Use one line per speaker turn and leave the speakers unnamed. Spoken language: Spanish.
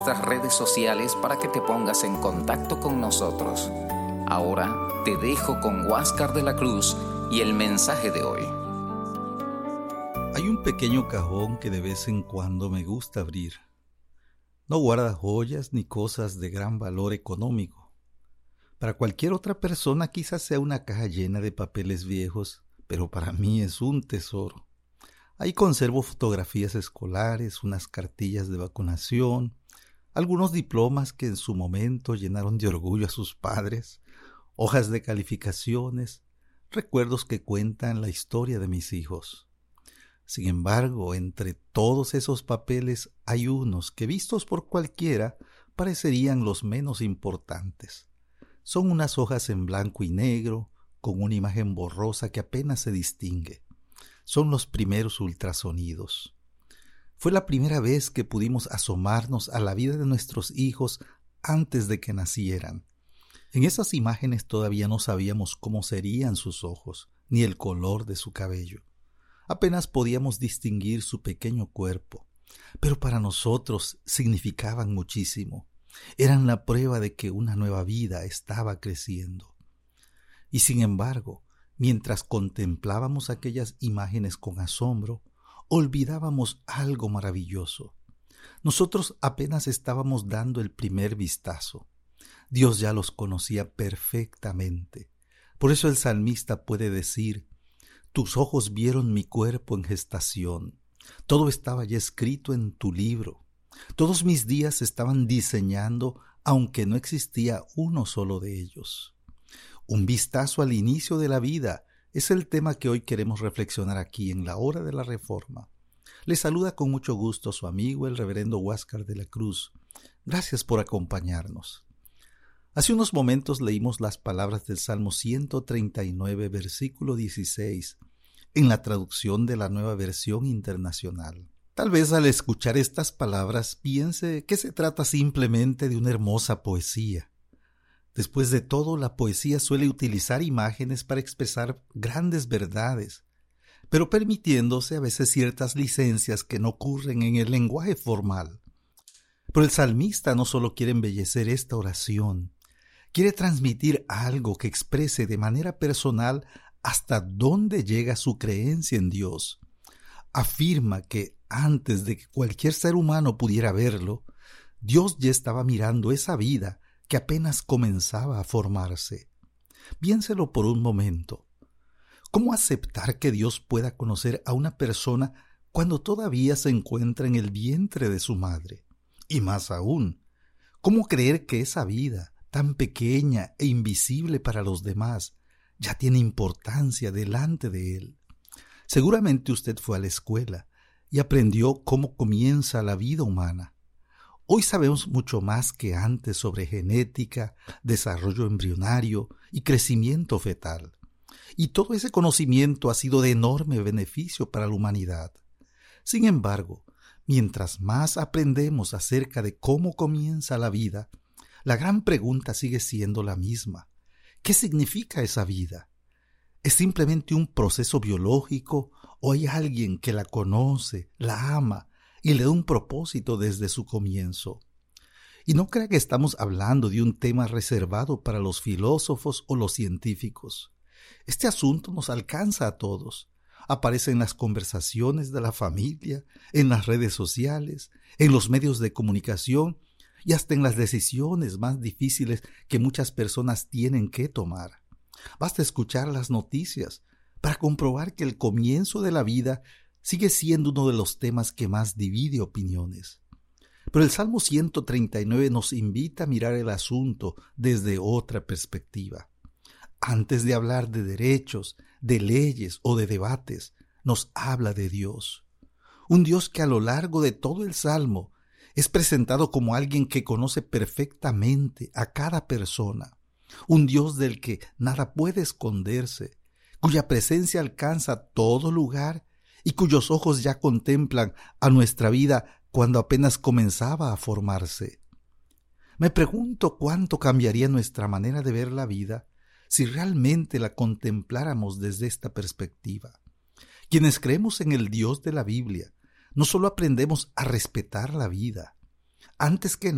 Nuestras redes sociales para que te pongas en contacto con nosotros. Ahora te dejo con Huáscar de la Cruz y el mensaje de hoy.
Hay un pequeño cajón que de vez en cuando me gusta abrir. No guarda joyas ni cosas de gran valor económico. Para cualquier otra persona quizás sea una caja llena de papeles viejos, pero para mí es un tesoro. Ahí conservo fotografías escolares, unas cartillas de vacunación, algunos diplomas que en su momento llenaron de orgullo a sus padres, hojas de calificaciones, recuerdos que cuentan la historia de mis hijos. Sin embargo, entre todos esos papeles hay unos que, vistos por cualquiera, parecerían los menos importantes. Son unas hojas en blanco y negro, con una imagen borrosa que apenas se distingue. Son los primeros ultrasonidos. Fue la primera vez que pudimos asomarnos a la vida de nuestros hijos antes de que nacieran. En esas imágenes todavía no sabíamos cómo serían sus ojos, ni el color de su cabello. Apenas podíamos distinguir su pequeño cuerpo, pero para nosotros significaban muchísimo. Eran la prueba de que una nueva vida estaba creciendo. Y sin embargo, mientras contemplábamos aquellas imágenes con asombro, olvidábamos algo maravilloso. Nosotros apenas estábamos dando el primer vistazo. Dios ya los conocía perfectamente. Por eso el salmista puede decir: tus ojos vieron mi cuerpo en gestación. Todo estaba ya escrito en tu libro. Todos mis días se estaban diseñando, aunque no existía uno solo de ellos. Un vistazo al inicio de la vida es el tema que hoy queremos reflexionar aquí en la Hora de la Reforma. Le saluda con mucho gusto su amigo el reverendo Huáscar de la Cruz. Gracias por acompañarnos. Hace unos momentos leímos las palabras del Salmo 139, versículo 16, en la traducción de la Nueva Versión Internacional. Tal vez al escuchar estas palabras piense que se trata simplemente de una hermosa poesía. Después de todo, la poesía suele utilizar imágenes para expresar grandes verdades, pero permitiéndose a veces ciertas licencias que no ocurren en el lenguaje formal. Pero el salmista no solo quiere embellecer esta oración, quiere transmitir algo que exprese de manera personal hasta dónde llega su creencia en Dios. Afirma que antes de que cualquier ser humano pudiera verlo, Dios ya estaba mirando esa vida que apenas comenzaba a formarse. Piénselo por un momento. ¿Cómo aceptar que Dios pueda conocer a una persona cuando todavía se encuentra en el vientre de su madre? Y más aún, ¿cómo creer que esa vida, tan pequeña e invisible para los demás, ya tiene importancia delante de Él? Seguramente usted fue a la escuela y aprendió cómo comienza la vida humana. Hoy sabemos mucho más que antes sobre genética, desarrollo embrionario y crecimiento fetal. Y todo ese conocimiento ha sido de enorme beneficio para la humanidad. Sin embargo, mientras más aprendemos acerca de cómo comienza la vida, la gran pregunta sigue siendo la misma. ¿Qué significa esa vida? ¿Es simplemente un proceso biológico o hay alguien que la conoce, la ama y le da un propósito desde su comienzo? Y no crea que estamos hablando de un tema reservado para los filósofos o los científicos. Este asunto nos alcanza a todos. Aparece en las conversaciones de la familia, en las redes sociales, en los medios de comunicación y hasta en las decisiones más difíciles que muchas personas tienen que tomar. Basta escuchar las noticias para comprobar que el comienzo de la vida sigue siendo uno de los temas que más divide opiniones. Pero el Salmo 139 nos invita a mirar el asunto desde otra perspectiva. Antes de hablar de derechos, de leyes o de debates, nos habla de Dios. Un Dios que a lo largo de todo el Salmo es presentado como alguien que conoce perfectamente a cada persona. Un Dios del que nada puede esconderse, cuya presencia alcanza todo lugar y cuyos ojos ya contemplan a nuestra vida cuando apenas comenzaba a formarse. Me pregunto cuánto cambiaría nuestra manera de ver la vida si realmente la contempláramos desde esta perspectiva. Quienes creemos en el Dios de la Biblia, no solo aprendemos a respetar la vida, antes que